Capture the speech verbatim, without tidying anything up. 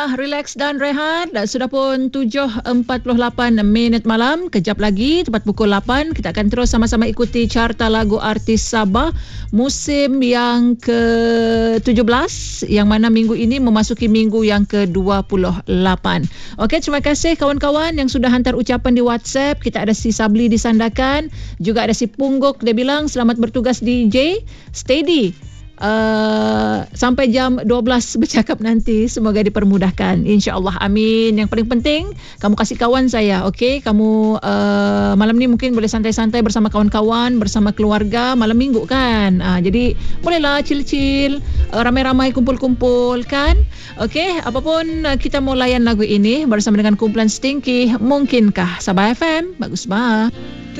Alhamdulillah, relax dan rehat. Sudah pun tujuh empat puluh lapan minit malam. Kejap lagi, tepat pukul lapan, kita akan terus sama-sama ikuti carta lagu artis Sabah musim yang ke tujuh belas, yang mana minggu ini memasuki minggu yang ke dua puluh lapan. Okey, terima kasih kawan-kawan yang sudah hantar ucapan di WhatsApp. Kita ada si Sabli di Sandakan, juga ada si Pungguk, dia bilang selamat bertugas D J, steady. Uh, sampai jam dua belas bercakap nanti, semoga dipermudahkan, insya-Allah, amin. Yang paling penting kamu kasih kawan saya, okey? Kamu uh, malam ni mungkin boleh santai-santai bersama kawan-kawan, bersama keluarga, malam minggu kan, uh, jadi bolehlah chill-chill, uh, ramai-ramai kumpul-kumpul kan, okey? Apapun, uh, kita mau layan lagu ini bersama dengan kumpulan Stinky, mungkinkah? Sabah F M, bagus bah.